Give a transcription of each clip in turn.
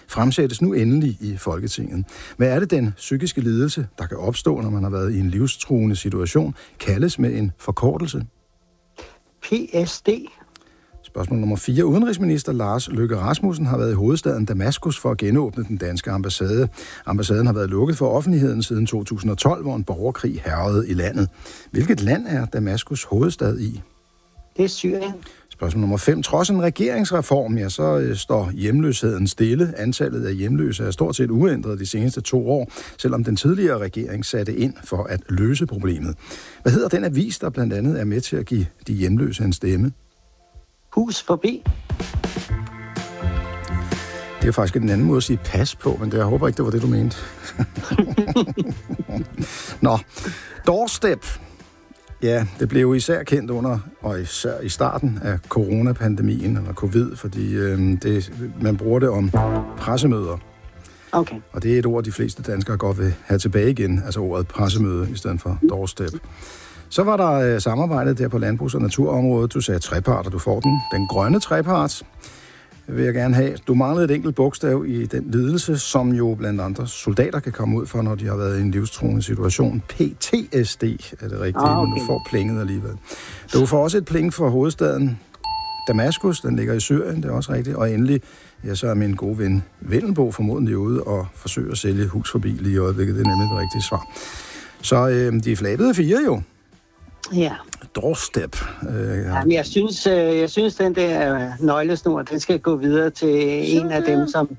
fremsættes nu endelig i Folketinget. Hvad er det, den psykiske lidelse, der kan opstå, når man har været i en livstruende situation, kaldes med en forkortelse? PSD. Spørgsmål nummer 4. Udenrigsminister Lars Løkke Rasmussen har været i hovedstaden Damaskus for at genåbne den danske ambassade. Ambassaden har været lukket for offentligheden siden 2012, hvor en borgerkrig hærgede i landet. Hvilket land er Damaskus hovedstad i? Det er Syrien. Spørgsmål nummer 5. Trods en regeringsreform, så står hjemløsheden stille. Antallet af hjemløse er stort set uændret de seneste 2 år, selvom den tidligere regering satte ind for at løse problemet. Hvad hedder den avis, der blandt andet er med til at give de hjemløse en stemme? Hus forbi. Det er faktisk en anden måde at sige pas på, men jeg håber ikke, det var det, du mente. Nå, Doorstep. Ja, det blev jo især kendt under, og især i starten af coronapandemien, eller covid, fordi man bruger det om pressemøder. Okay. Og det er et ord, de fleste danskere godt vil have tilbage igen, altså ordet pressemøde i stedet for Doorstep. Så var der samarbejdet der på landbrugs- og naturområdet. Du sagde trepart, og du får den grønne trepart, vil jeg gerne have. Du manglede et enkelt bogstav i den lidelse, som jo blandt andre soldater kan komme ud for, når de har været i en livstruende situation. PTSD er det rigtige, okay. Men du får plinget alligevel. Du får også et pling for hovedstaden Damaskus, den ligger i Syrien, det er også rigtigt. Og endelig, ja, så er min gode ven Vellenbo formodentlig ude og forsøger at sælge hus forbi lige i øjeblikket. Det er nemlig det rigtige svar. Så de flabede 4 jo. Ja. Doorstep. Jamen, jeg synes, den der nøglesnor, den skal gå videre til en af dem, som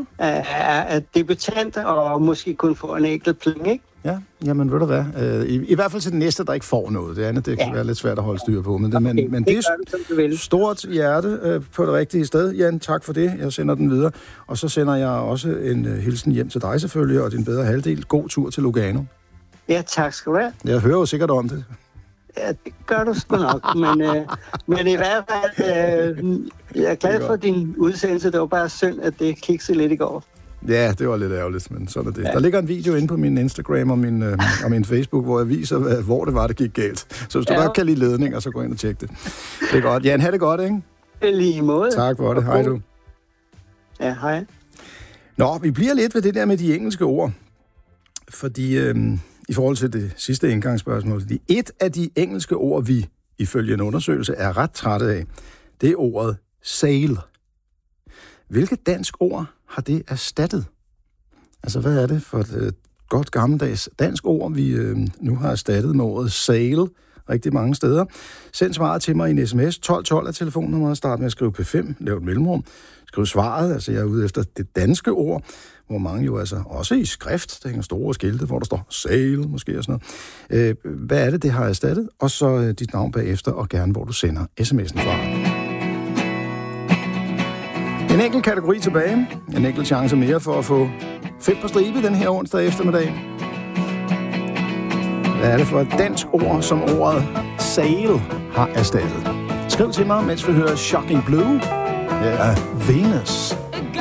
er debutant og måske kun får en enkelt pling, ikke? Ja, jamen ved du hvad? I hvert fald til den næste, der ikke får noget. Det andet, det kan være lidt svært at holde styr på. Men det er stort hjerte på det rigtige sted. Jan, tak for det. Jeg sender den videre. Og så sender jeg også en hilsen hjem til dig selvfølgelig, og din bedre halvdel. God tur til Lugano. Ja, tak skal du have. Jeg hører jo sikkert om det. Ja, det gør du sgu nok, men i hvert fald, jeg er glad for din udsendelse. Det var bare synd, at det kiksede lidt i går. Ja, det var lidt ærgerligt, men sådan er det. Ja. Der ligger en video inde på min Instagram og min Facebook, hvor jeg viser, hvor det var, det gik galt. Så hvis du godt kan lide ledninger, så gå ind og tjek det. Det er godt. Jan, have det godt, ikke? Lige måde. Tak for det. Hej du. Ja, hej. Nå, vi bliver lidt ved det der med de engelske ord. Fordi i forhold til det sidste indgangsspørgsmål, fordi et af de engelske ord, vi ifølge en undersøgelse er ret trætte af, det er ordet sail. Hvilket dansk ord har det erstattet? Altså, hvad er det for et godt gammeldags dansk ord, vi nu har erstattet med ordet sail rigtig mange steder? Send svaret til mig i en sms. 1212 er telefonnummeret. Start med at skrive P5, lav et mellemrum. Skriv svaret, altså jeg er ude efter det danske ord, hvor mange jo altså også i skrift, der hænger store skilte, hvor der står sail, måske og sådan noget. Hvad er det har erstattet? Og så dit navn bagefter, og gerne hvor du sender sms'en fra. En enkelt kategori tilbage. En enkelt chance mere for at få 5 på stribe den her onsdag eftermiddag. Hvad er det for et dansk ord, som ordet sail har erstattet? Skriv til mig, mens vi hører Shocking Blue. Ja, Venus.